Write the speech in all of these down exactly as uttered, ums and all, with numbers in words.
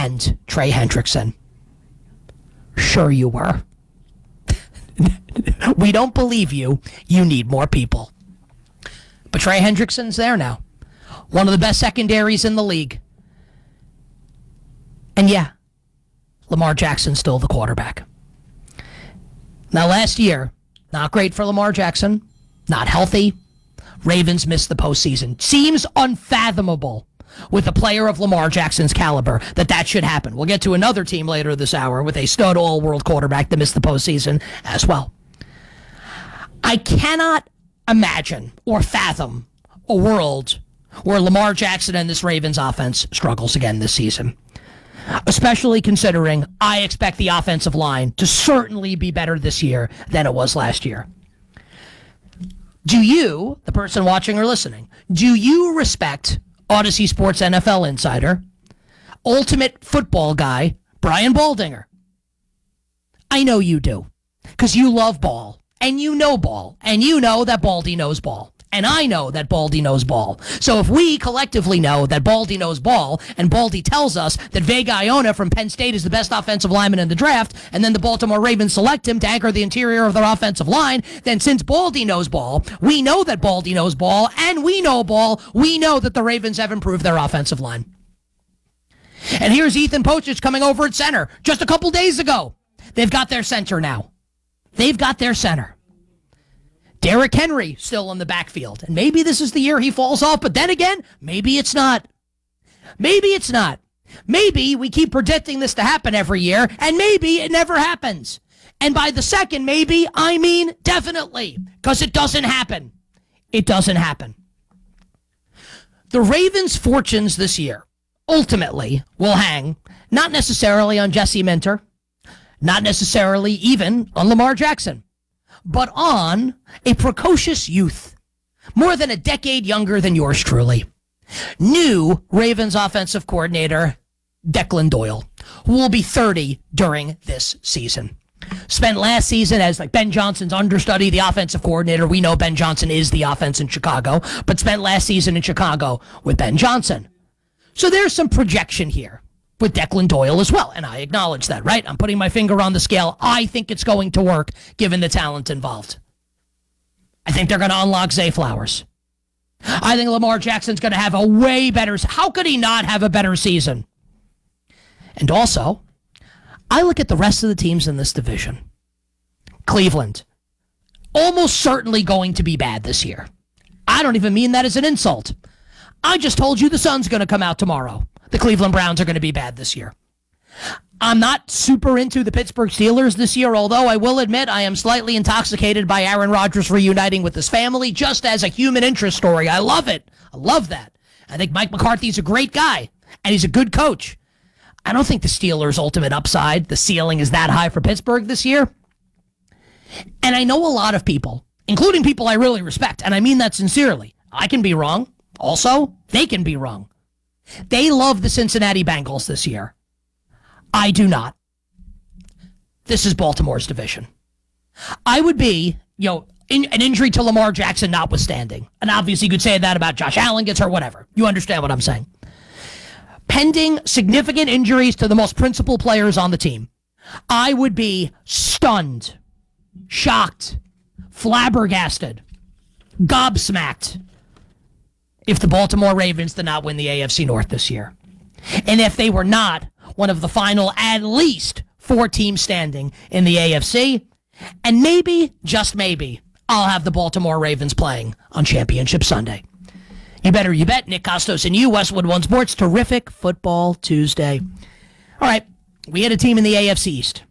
and Trey Hendrickson. Sure you were. We don't believe you. You need more people. But Trey Hendrickson's there now. One of the best secondaries in the league. And yeah, Lamar Jackson's still the quarterback. Now last year, not great for Lamar Jackson. Not healthy. Ravens missed the postseason. Seems unfathomable with a player of Lamar Jackson's caliber that that should happen. We'll get to another team later this hour with a stud all-world quarterback that missed the postseason as well. I cannot imagine or fathom a world where Lamar Jackson and this Ravens offense struggles again this season, especially considering I expect the offensive line to certainly be better this year than it was last year. Do you, the person watching or listening, do you respect Odyssey Sports N F L insider, ultimate football guy, Brian Baldinger? I know you do, because you love ball, and you know ball, and you know that Baldy knows ball, and I know that Baldy knows ball. So if we collectively know that Baldy knows ball, and Baldy tells us that Vega Iona from Penn State is the best offensive lineman in the draft, and then the Baltimore Ravens select him to anchor the interior of their offensive line, then since Baldy knows ball, we know that Baldy knows ball, and we know ball, we know that the Ravens have improved their offensive line. And here's Ethan Pochich coming over at center just a couple days ago. They've got their center now. They've got their center. Derrick Henry still in the backfield. And maybe this is the year he falls off, but then again, maybe it's not. Maybe it's not. Maybe we keep predicting this to happen every year, and maybe it never happens. And by the second maybe, I mean definitely, because it doesn't happen. It doesn't happen. The Ravens' fortunes this year ultimately will hang not necessarily on Jesse Minter, not necessarily even on Lamar Jackson, but on a precocious youth, more than a decade younger than yours truly. New Ravens offensive coordinator, Declan Doyle, who will be thirty during this season. Spent last season as like Ben Johnson's understudy, the offensive coordinator. We know Ben Johnson is the offense in Chicago, but spent last season in Chicago with Ben Johnson. So there's some projection here with Declan Doyle as well, and I acknowledge that, right? I'm putting my finger on the scale. I think it's going to work given the talent involved. I think they're going to unlock Zay Flowers. I think Lamar Jackson's going to have a way better... How could he not have a better season? And also, I look at the rest of the teams in this division. Cleveland, almost certainly going to be bad this year. I don't even mean that as an insult. I just told you the sun's going to come out tomorrow. The Cleveland Browns are going to be bad this year. I'm not super into the Pittsburgh Steelers this year, although I will admit I am slightly intoxicated by Aaron Rodgers reuniting with his family just as a human interest story. I love it. I love that. I think Mike McCarthy's a great guy, and he's a good coach. I don't think the Steelers' ultimate upside, the ceiling, is that high for Pittsburgh this year. And I know a lot of people, including people I really respect, and I mean that sincerely. I can be wrong. Also, they can be wrong. They love the Cincinnati Bengals this year. I do not. This is Baltimore's division. I would be, you know, in, an injury to Lamar Jackson notwithstanding, and obviously you could say that about Josh Allen gets hurt, whatever. You understand what I'm saying. Pending significant injuries to the most principal players on the team, I would be stunned, shocked, flabbergasted, gobsmacked if the Baltimore Ravens did not win the A F C North this year. And if they were not one of the final at least four teams standing in the A F C, and maybe, just maybe, I'll have the Baltimore Ravens playing on Championship Sunday. You better, you bet. Nick Costos and you, Westwood One Sports. Terrific Football Tuesday. All right, we had a team in the A F C East.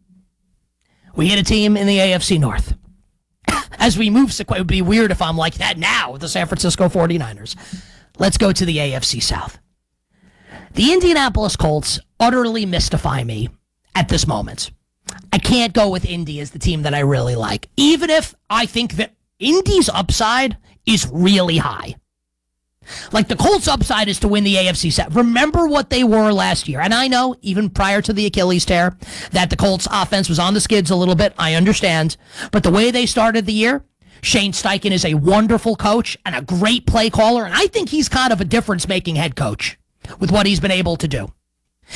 We had a team in the A F C North. As we move, it would be weird if I'm like that now with the San Francisco forty-niners. Let's go to the A F C South. The Indianapolis Colts utterly mystify me at this moment. I can't go with Indy as the team that I really like, even if I think that Indy's upside is really high. Like, the Colts' upside is to win the A F C South. Remember what they were last year. And I know, even prior to the Achilles tear, that the Colts' offense was on the skids a little bit. I understand. But the way they started the year, Shane Steichen is a wonderful coach and a great play caller. And I think he's kind of a difference-making head coach with what he's been able to do.